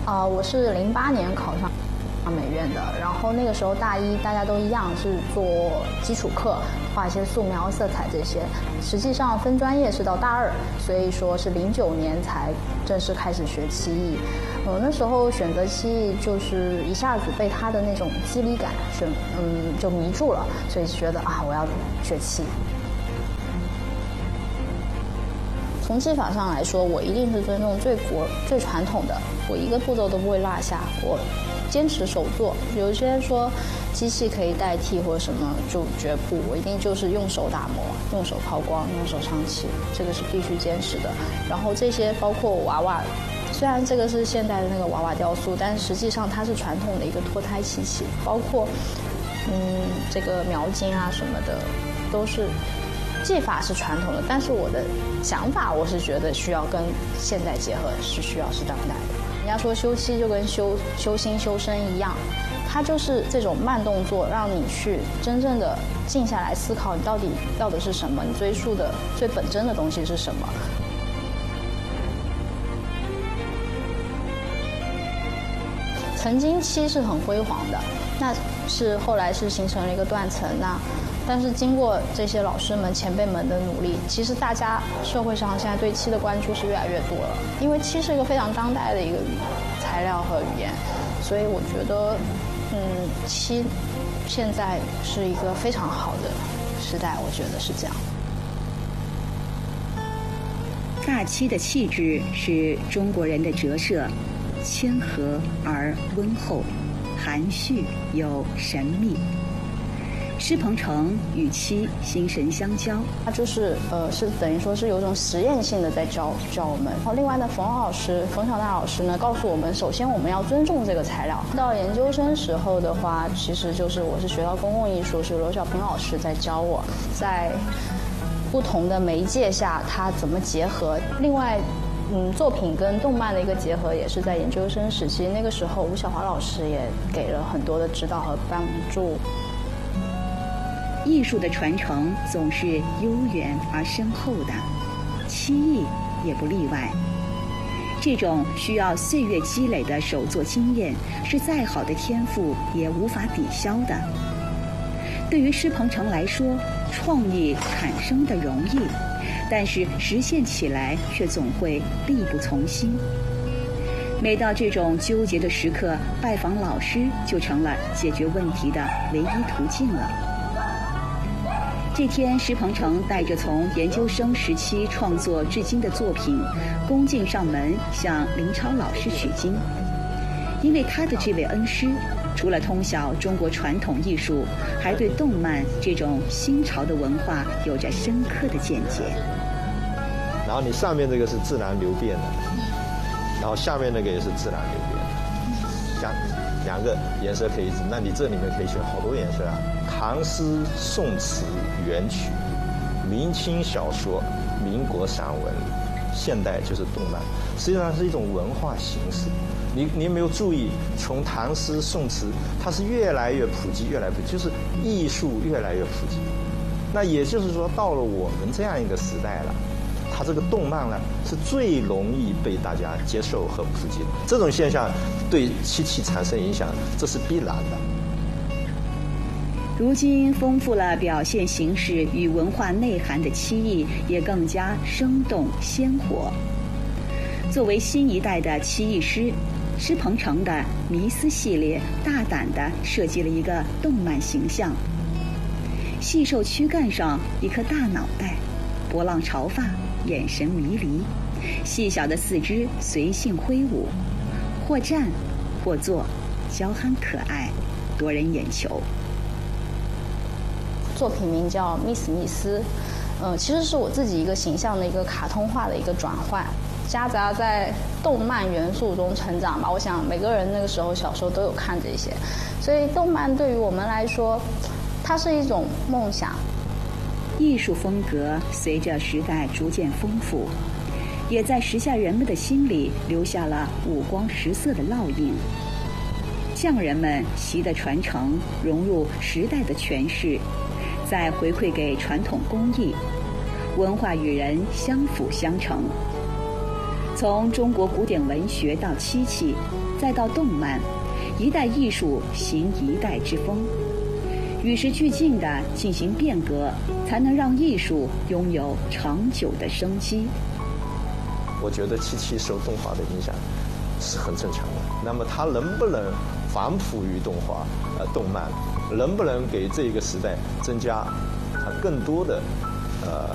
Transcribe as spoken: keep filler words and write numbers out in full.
啊、呃，我是零八年考上美院的，然后那个时候大一大家都一样是做基础课，画一些素描、色彩这些。实际上分专业是到大二，所以说是零九年才正式开始学漆艺。呃，那时候选择漆艺就是一下子被它的那种肌理感是嗯就迷住了，所以觉得啊我要学漆。从技法上来说，我一定是尊重最国最传统的，我一个步骤都不会落下，我坚持手做。有些人说机器可以代替或者什么，就绝不，我一定就是用手打磨，用手抛光，用手上漆，这个是必须坚持的。然后这些包括娃娃，虽然这个是现代的那个娃娃雕塑，但实际上它是传统的一个脱胎漆器，包括嗯这个描金啊什么的，都是技法是传统的，但是我的想法我是觉得需要跟现代结合，是需要是当代的。人家说修漆就跟修修心修身一样，它就是这种慢动作，让你去真正的静下来思考，你到底要的是什么，你追溯的最本真的东西是什么。曾经漆是很辉煌的，那是后来是形成了一个断层，那但是经过这些老师们前辈们的努力，其实大家社会上现在对漆的关注是越来越多了，因为漆是一个非常当代的一个材料和语言，所以我觉得嗯漆现在是一个非常好的时代，我觉得是这样。 大漆的气质是中国人的折射，谦和而温厚，含蓄又神秘。施鹏程与漆心神相交， 他就是呃是等于说是有种实验性的在教教我们。然后另外呢，冯老师冯小大老师呢告诉我们，首先我们要尊重这个材料。到研究生时候的话，其实就是我是学到公共艺术，是罗小平老师在教我，在不同的媒介下它怎么结合。另外嗯，作品跟动漫的一个结合也是在研究生时期，那个时候吴晓华老师也给了很多的指导和帮助。 艺术的传承总是悠远而深厚的，漆艺也不例外。这种需要岁月积累的手作经验，是再好的天赋也无法抵消的。对于施鹏程来说，创意产生的容易，但是实现起来却总会力不从心。每到这种纠结的时刻，拜访老师就成了解决问题的唯一途径了。这天，施鹏程带着从研究生时期创作至今的作品，恭敬上门向林超老师取经。因为他的这位恩师，除了通晓中国传统艺术，还对动漫这种新潮的文化有着深刻的见解。 然后你上面这个是自然流变的，然后下面那个也是自然流变的，像两个颜色可以，那你这里面可以选好多颜色啊。唐诗、宋词、元曲，明清小说、民国散文，现代就是动漫，实际上是一种文化形式。你你有没有注意，从唐诗、宋词，它是越来越普及，越来越普及，就是艺术越来越普及。那也就是说，到了我们这样一个时代了，它这个动漫呢是最容易被大家接受和普及的。这种现象对漆器产生影响，这是必然的。 如今丰富了表现形式与文化内涵的漆艺，也更加生动鲜活。作为新一代的漆艺师，施鹏程的迷思系列大胆地设计了一个动漫形象。细瘦躯干上一颗大脑袋，波浪潮发，眼神迷离，细小的四肢随性挥舞，或站或坐，娇憨可爱，夺人眼球。 作品名叫《密斯密斯》，呃，其实是我自己一个形象的一个卡通化的一个转换，夹杂在动漫元素中成长吧。我想每个人那个时候小时候都有看这些，所以动漫对于我们来说，它是一种梦想。 艺术风格随着时代逐渐丰富，也在时下人们的心里留下了五光十色的烙印。匠人们习的传承融入时代的诠释，再回馈给传统工艺，文化与人相辅相成。 从中国古典文学到漆器，再到动漫，一代艺术行一代之风，与时俱进地进行变革，才能让艺术拥有长久的生机。 我觉得漆器受动画的影响是很正常的。那么它能不能反哺于动画、呃动漫，能不能给这个时代增加它更多的呃